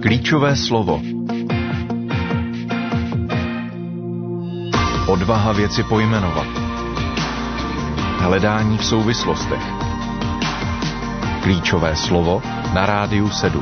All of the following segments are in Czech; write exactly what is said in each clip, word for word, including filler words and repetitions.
Klíčové slovo. Odvaha věci pojmenovat. Hledání v souvislostech. Klíčové slovo na Rádiu sedm.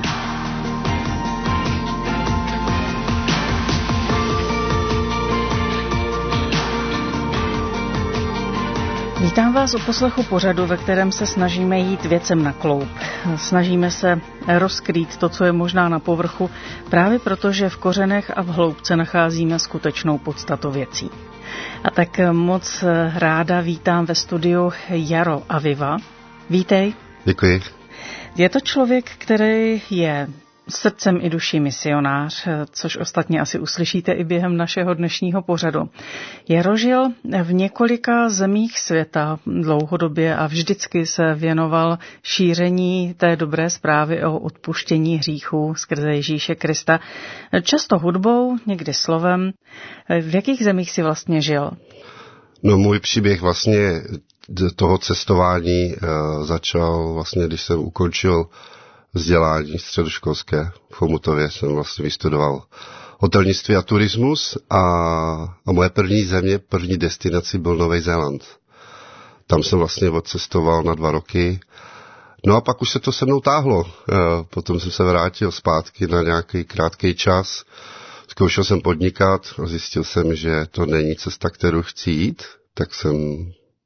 Vítám vás u poslechu pořadu, ve kterém se snažíme jít věcem na kloub. Snažíme se rozkrýt to, co je možná na povrchu, právě proto, že v kořenech a v hloubce nacházíme skutečnou podstatu věcí. A tak moc ráda vítám ve studiu Jaro Aviva. Vítej. Děkuji. Je to člověk, který je srdcem i duší misionář, což ostatně asi uslyšíte i během našeho dnešního pořadu. Jaro žil v několika zemích světa dlouhodobě a vždycky se věnoval šíření té dobré zprávy o odpuštění hříchů skrze Ježíše Krista. Často hudbou, někdy slovem. V jakých zemích si vlastně žil? No, můj příběh vlastně toho cestování uh, začal vlastně, když jsem ukončil vzdělání středoškolské. V Chomutově jsem vlastně vystudoval hotelnictví a turismus a, a moje první země, první destinací byl Nový Zéland. Tam jsem vlastně odcestoval na dva roky. No a pak už se to se mnou táhlo. Potom jsem se vrátil zpátky na nějaký krátký čas. Zkoušel jsem podnikat a zjistil jsem, že to není cesta, kterou chci jít. Tak jsem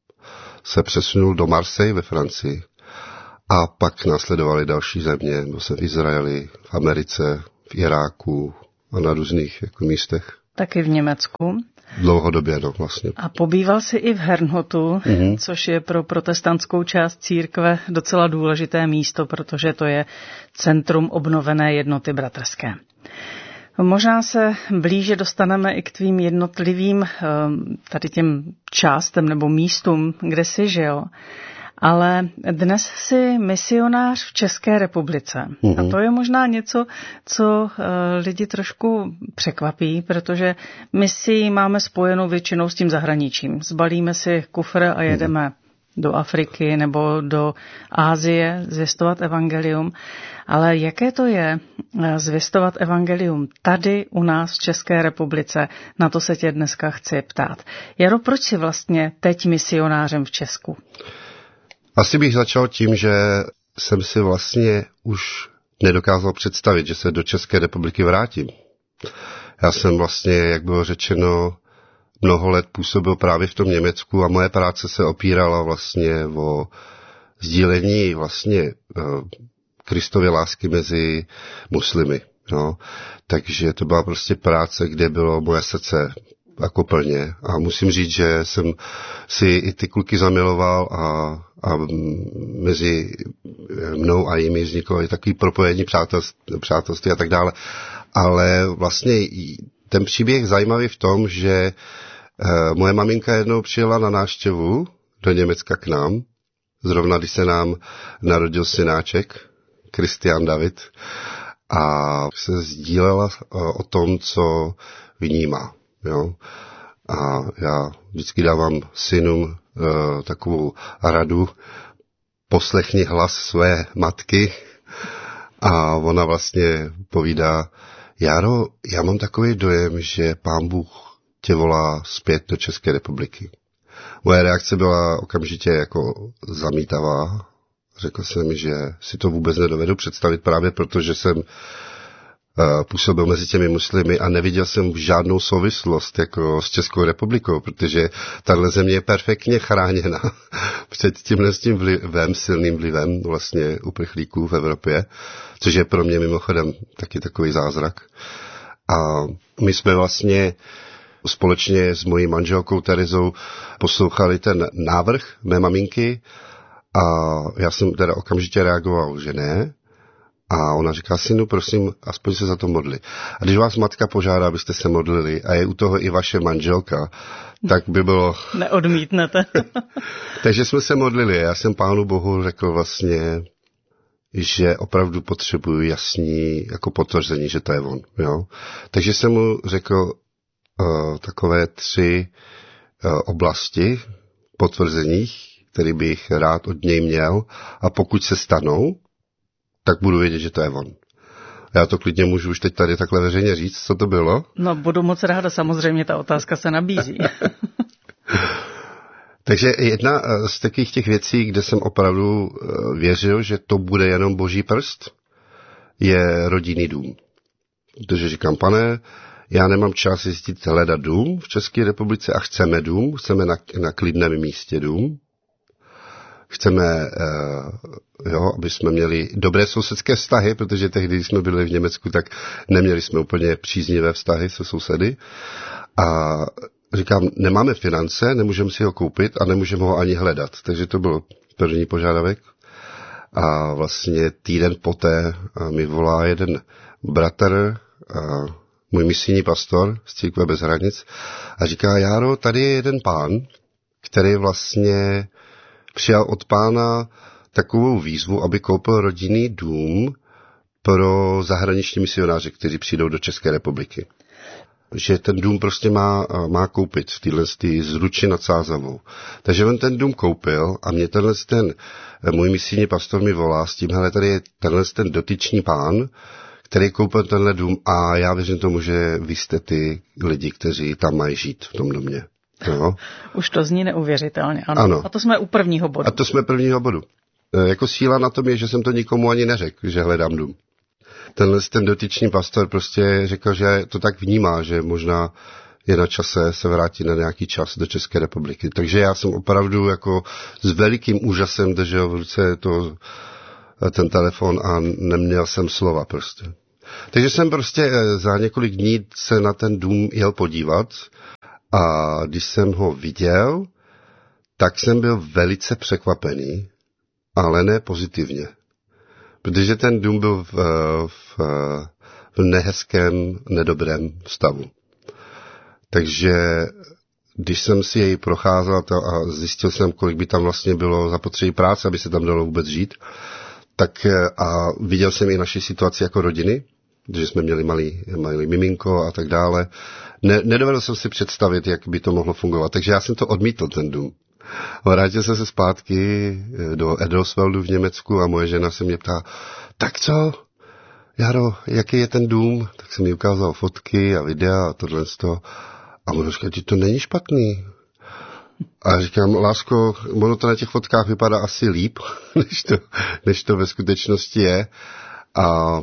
se přesunul do Marseille ve Francii. A pak následovaly další země, byl jsem v Izraeli, v Americe, v Iráku a na různých jako místech. Taky v Německu. Dlouhodobě, no vlastně. A pobýval jsi i v Herrnhutu, mm-hmm. což je pro protestantskou část církve docela důležité místo, protože to je centrum obnovené jednoty bratrské. Možná se blíže dostaneme i k tvým jednotlivým tady těm částem nebo místům, kde jsi žil. Ale dnes jsi misionář v České republice. Mm-hmm. A to je možná něco, co uh, lidi trošku překvapí, protože my si máme spojenou většinou s tím zahraničím. Zbalíme si kufr a jedeme mm-hmm. do Afriky nebo do Asie zvěstovat evangelium. Ale jaké to je zvěstovat evangelium tady u nás v České republice? Na to se tě dneska chci ptát. Jaro, proč jsi vlastně teď misionářem v Česku? Asi bych začal tím, že jsem si vlastně už nedokázal představit, že se do České republiky vrátím. Já jsem vlastně, jak bylo řečeno, mnoho let působil právě v tom Německu a moje práce se opírala vlastně o sdílení vlastně Kristovy lásky mezi muslimy. No. Takže to byla prostě práce, kde bylo moje srdce jako plně. A musím říct, že jsem si i ty kluky zamiloval a, a mezi mnou a jimi vzniklo i takový propojení přátelství, přátelství a tak dále. Ale vlastně ten příběh zajímavý v tom, že uh, moje maminka jednou přijela na návštěvu do Německa k nám, zrovna když se nám narodil synáček, Kristian David, a se sdílela uh, o tom, co vnímá. Jo. A já vždycky dávám synům uh, takovou radu, poslechni hlas své matky a ona vlastně povídá, Jaro, já mám takový dojem, že Pán Bůh tě volá zpět do České republiky. Moje reakce byla okamžitě jako zamítavá. Řekl jsem, že si to vůbec nedovedu představit právě proto, že jsem působil mezi těmi muslimy a neviděl jsem žádnou souvislost jako s Českou republikou, protože tahle země je perfektně chráněna před tímhle s tím vlivem, silným vlivem vlastně uprchlíků v Evropě, což je pro mě mimochodem taky takový zázrak. A my jsme vlastně společně s mojí manželkou Terezou poslouchali ten návrh mé maminky a já jsem teda okamžitě reagoval, že ne. A ona říká, synu, prosím, aspoň se za to modli. A když vás matka požádá, abyste se modlili a je u toho i vaše manželka, tak by bylo... Neodmítnete. Takže jsme se modlili. Já jsem Pánu Bohu řekl vlastně, že opravdu potřebuju jasný jako potvrzení, že to je on. Jo? Takže jsem mu řekl uh, takové tři uh, oblasti potvrzení, které bych rád od něj měl, a pokud se stanou, tak budu vědět, že to je on. Já to klidně můžu už teď tady takhle veřejně říct, co to bylo. No, budu moc ráda, samozřejmě ta otázka se nabízí. Takže jedna z takových těch věcí, kde jsem opravdu věřil, že to bude jenom boží prst, je rodinný dům. Protože říkám, pane, já nemám čas jezdit hledat dům v České republice a chceme dům, chceme na, na klidném místě dům. Chceme, uh, jo, aby jsme měli dobré sousedské vztahy, protože tehdy, když jsme byli v Německu, tak neměli jsme úplně příznivé vztahy se sousedy. A říkám, nemáme finance, nemůžeme si ho koupit a nemůžeme ho ani hledat. Takže to byl první požadavek. A vlastně týden poté mi volá jeden bratr, a můj misijní pastor z Církve bez hranic, a říká, Járo, tady je jeden pán, který vlastně přijal od pána takovou výzvu, aby koupil rodinný dům pro zahraniční misionáře, kteří přijdou do České republiky. Že ten dům prostě má, má koupit v téhle zruči nad Sázavou. Takže on ten dům koupil a mě tenhle ten, můj misijní pastor mi volá s tím, hele, tady je tenhle ten dotyčný pán, který koupil tenhle dům a já věřím tomu, že vy jste ty lidi, kteří tam mají žít v tom domě. No. Už to zní neuvěřitelně, ano. ano. A to jsme u prvního bodu. A to jsme prvního bodu. E, jako síla na tom je, že jsem to nikomu ani neřekl, že hledám dům. Tenhle ten dotyčný pastor prostě řekl, že to tak vnímá, že možná je na čase se vrátit na nějaký čas do České republiky. Takže já jsem opravdu jako s velikým úžasem držel v ruce to, ten telefon a neměl jsem slova prostě. Takže jsem prostě za několik dní se na ten dům jel podívat a když jsem ho viděl, tak jsem byl velice překvapený, ale ne pozitivně. Protože ten dům byl v, v, v nehezkém, nedobrém stavu. Takže když jsem si jej procházel a zjistil jsem, kolik by tam vlastně bylo zapotřebí práce, aby se tam dalo vůbec žít, tak a viděl jsem i naši situaci jako rodiny, že jsme měli malý, malý miminko a tak dále. Ne, nedovedl jsem si představit, jak by to mohlo fungovat, takže já jsem to odmítl, ten dům. Vrátil jsem se zpátky do Edelfeldu v Německu a moje žena se mě ptá, tak co, Jaro, jaký je ten dům? Tak jsem mi ukázal fotky a videa a tohle toho. A on říká, že to není špatný. A říkám, lásko, ono to na těch fotkách vypadá asi líp, než to, než to ve skutečnosti je. A,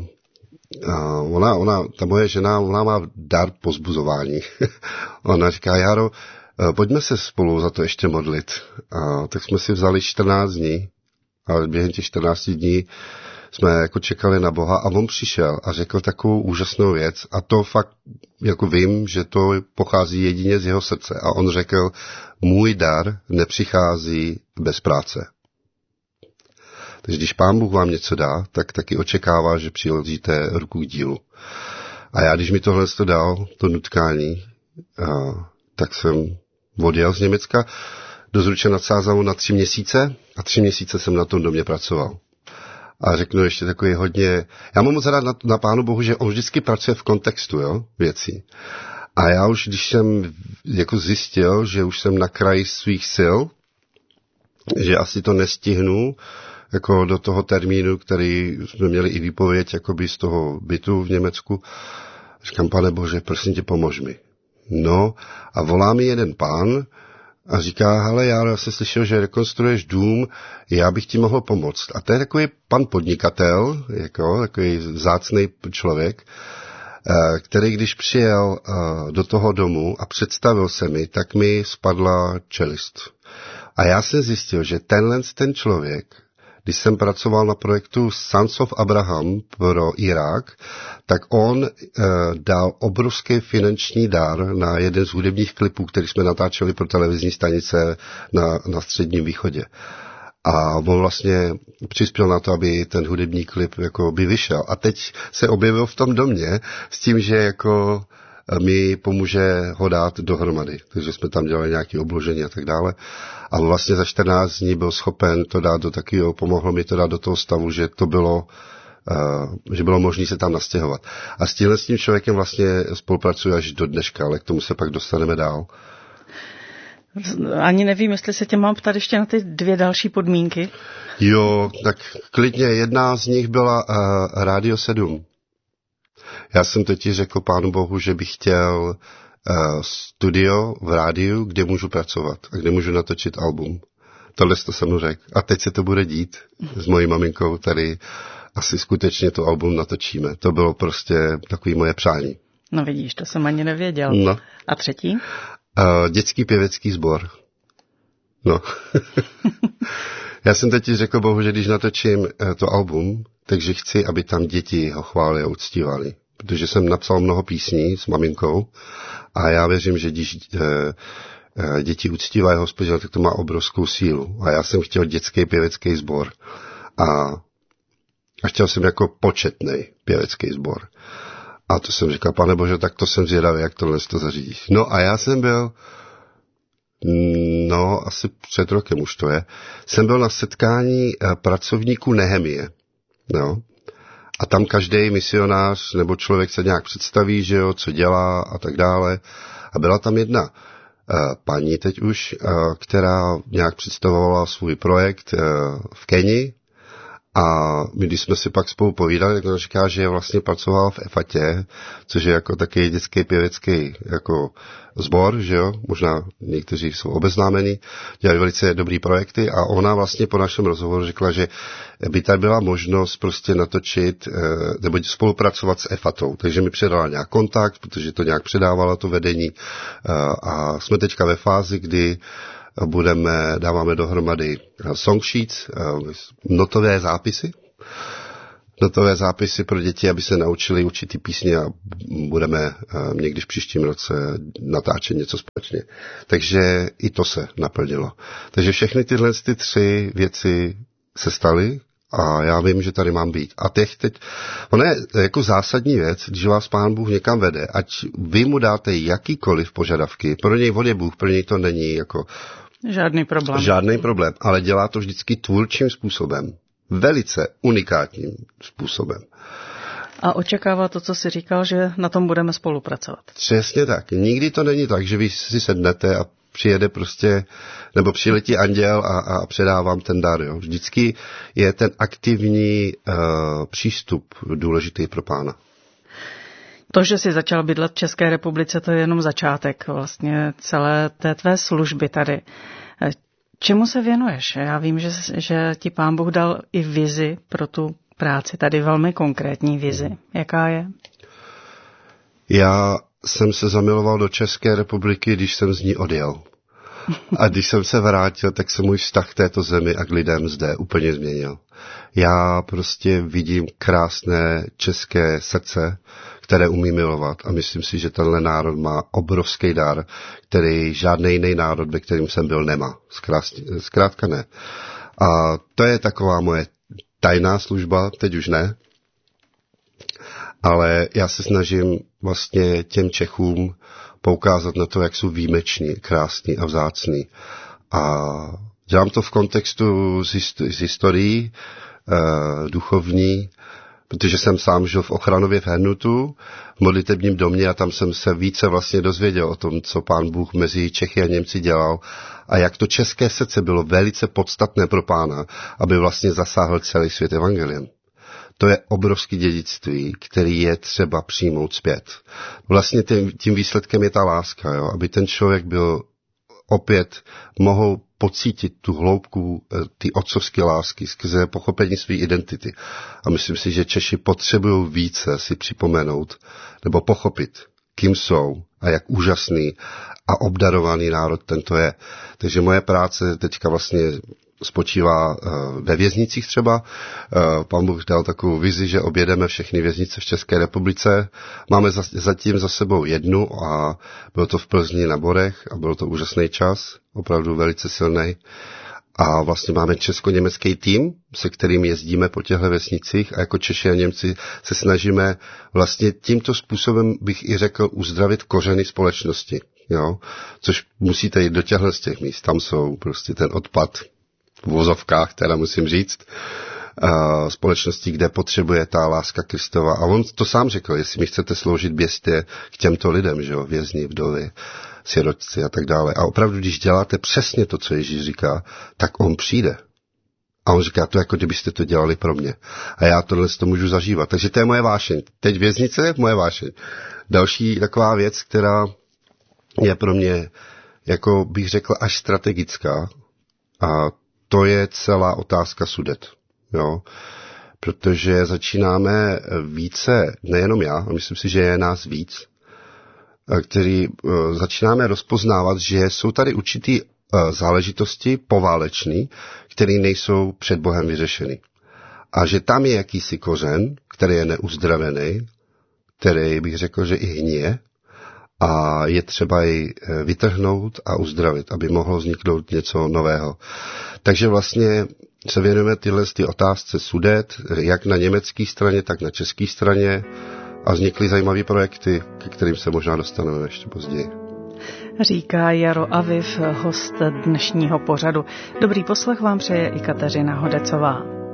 a ona, ona, ta moje žena, ona má dar pozbuzování. Ona říká, Jaro, pojďme se spolu za to ještě modlit. A tak jsme si vzali čtrnáct dní a během těch čtrnácti dní jsme jako čekali na Boha a on přišel a řekl takovou úžasnou věc a to fakt jako vím, že to pochází jedině z jeho srdce a on řekl, můj dar nepřichází bez práce. Takže když Pán Bůh vám něco dá, tak taky očekává, že přiložíte ruku k dílu. A já, když mi tohle to dal, to nutkání, a, tak jsem odjel z Německa do Zruče nad Sázavou na tři měsíce a tři měsíce jsem na tom domě pracoval. A řeknu ještě takový hodně, já mám moc rád na, na Pánu Bohu, že on vždycky pracuje v kontextu, jo, věcí. A já už, když jsem jako zjistil, že už jsem na kraji svých sil, že asi to nestihnu, jako do toho termínu, který jsme měli i výpověď, jakoby z toho bytu v Německu, říkám, Pane Bože, prosím tě, pomož mi. No, a volá mi jeden pán a říká, hele, já jsem slyšel, že rekonstruuješ dům, já bych ti mohl pomoct. A to je takový pan podnikatel, jako, takový vzácný člověk, který když přijel do toho domu a představil se mi, tak mi spadla čelist. A já jsem zjistil, že tenhle ten člověk, když jsem pracoval na projektu Sons of Abraham pro Irák, tak on e, dal obrovský finanční dar na jeden z hudebních klipů, který jsme natáčeli pro televizní stanice na, na Středním východě. A on vlastně přispěl na to, aby ten hudební klip jako by vyšel. A teď se objevil v tom domě s tím, že jako mi pomůže ho dát dohromady. Takže jsme tam dělali nějaké obložení a tak dále. A vlastně za čtrnáct dní byl schopen to dát do takového, pomohlo mi to dát do toho stavu, že to bylo, uh, že bylo možné se tam nastěhovat. A s tímhle s tím člověkem vlastně spolupracuji až do dneška, ale k tomu se pak dostaneme dál. Ani nevím, jestli se tě mám ptát ještě na ty dvě další podmínky. Jo, tak klidně. Jedna z nich byla uh, Rádio sedm. Já jsem totiž řekl Pánu Bohu, že bych chtěl uh, studio v rádiu, kde můžu pracovat a kde můžu natočit album. Tohle to jsem mu řekl. A teď se to bude dít s mojí maminkou, tady asi skutečně to album natočíme. To bylo prostě takový moje přání. No vidíš, to jsem ani nevěděl. No. A třetí? Uh, dětský pěvecký sbor. No. Já jsem teď řekl Bohu, že když natočím uh, to album, takže chci, aby tam děti ho chválili a uctívali. Protože jsem napsal mnoho písní s maminkou a já věřím, že když uh, uh, děti uctívají Hospodina, tak to má obrovskou sílu. A já jsem chtěl dětský pěvecký sbor. A, a chtěl jsem jako početnej pěvecký sbor. A to jsem říkal, Pane Bože, tak to jsem zvědavý, jak tohle to zařídíš. No a já jsem byl, no asi před rokem už to je, jsem byl na setkání pracovníků Nehemie. No. A tam každý misionář nebo člověk se nějak představí, že jo, co dělá a tak dále. A byla tam jedna uh, paní teď už, uh, která nějak představovala svůj projekt uh, v Keni. A my, když jsme si pak spolu povídali, tak ona říká, že vlastně pracovala v Efatě, což je jako takový dětský pěvecký jako sbor, že jo, možná někteří jsou obeznámení, dělají velice dobrý projekty a ona vlastně po našem rozhovoru řekla, že by tady byla možnost prostě natočit nebo spolupracovat s Efatou, takže mi předala nějak kontakt, protože to nějak předávala to vedení a jsme teďka ve fázi, kdy budeme, dáváme dohromady song sheets, notové zápisy, notové zápisy pro děti, aby se naučili určitý písně a budeme někdy v příštím roce natáčet něco společně. Takže i to se naplnilo. Takže všechny tyhle ty tři věci se staly a já vím, že tady mám být. A teď, teď ono je jako zásadní věc, když vás Pán Bůh někam vede, ať vy mu dáte jakýkoliv požadavky, pro něj on je Bůh, pro něj to není jako žádný problém. Žádný problém, ale dělá to vždycky tvůrčím způsobem. Velice unikátním způsobem. A očekává to, co jsi říkal, že na tom budeme spolupracovat. Přesně tak. Nikdy to není tak, že vy si sednete a přijede prostě, nebo přiletí anděl a, a předá vám ten dar. Jo. Vždycky je ten aktivní uh, přístup důležitý pro Pána. To, že jsi začal bydlet v České republice, to je jenom začátek vlastně celé té tvé služby tady. Čemu se věnuješ? Já vím, že, že ti Pán Bůh dal i vizi pro tu práci, tady velmi konkrétní vizi. Jaká je? Já jsem se zamiloval do České republiky, když jsem z ní odjel. A když jsem se vrátil, tak se můj vztah k této zemi a k lidem zde úplně změnil. Já prostě vidím krásné české srdce, které umí milovat a myslím si, že tenhle národ má obrovský dar, který žádný jiný národ, ve kterým jsem byl, nemá. Zkrátka ne. A to je taková moje tajná služba, teď už ne, ale já se snažím vlastně těm Čechům poukázat na to, jak jsou výjimeční, krásní a vzácní. A dělám to v kontextu z, hist- z historií eh, duchovní, protože jsem sám žil v Ochranově v Hernutu, v modlitebním domě a tam jsem se více vlastně dozvěděl o tom, co Pán Bůh mezi Čechy a Němci dělal a jak to české srdce bylo velice podstatné pro Pána, aby vlastně zasáhl celý svět evangeliem. To je obrovské dědictví, který je třeba přijmout zpět. Vlastně tím, tím výsledkem je ta láska, jo? Aby ten člověk byl opět, mohl pocítit tu hloubku ty otcovské lásky skrze pochopení své identity. A myslím si, že Češi potřebují více si připomenout nebo pochopit, kým jsou a jak úžasný a obdarovaný národ tento je. Takže moje práce teďka vlastně spočívá ve věznicích třeba. Pán Bůh dal takovou vizi, že objedeme všechny věznice v České republice. Máme zatím za sebou jednu a bylo to v Plzni na Borech a byl to úžasný čas, opravdu velice silný. A vlastně máme česko-německý tým, se kterým jezdíme po těchto vesnicích a jako Češi a Němci se snažíme vlastně tímto způsobem, bych i řekl, uzdravit kořeny společnosti. Jo? Což musíte jít do těchto z těch míst. Tam jsou prostě ten odpad v vozovkách, teda musím říct, uh, společnosti, kde potřebuje ta láska Kristova. A on to sám řekl, jestli mi chcete sloužit, běžte k těmto lidem, že jo, vězni, vdovy, sirotci a tak dále. A opravdu, když děláte přesně to, co Ježíš říká, tak on přijde. A on říká, to jako kdybyste to dělali pro mě. A já tohle to můžu zažívat. Takže to je moje vášeň. Teď věznice je moje vášeň. Další taková věc, která je pro mě, jako bych řekl, až strategická, a to je celá otázka Sudet. Jo? Protože začínáme více, nejenom já, a myslím si, že je nás víc, který začínáme rozpoznávat, že jsou tady určitý záležitosti poválečný, které nejsou před Bohem vyřešeny. A že tam je jakýsi kořen, který je neuzdravený, který bych řekl, že i hníje, a je třeba ji vytrhnout a uzdravit, aby mohlo vzniknout něco nového. Takže vlastně se věnujeme tyhle ty otázce Sudet, jak na německé straně, tak na české straně, a vznikly zajímavé projekty, ke kterým se možná dostaneme ještě později. Říká Jaro Aviv, host dnešního pořadu. Dobrý poslech vám přeje i Kateřina Hodecová.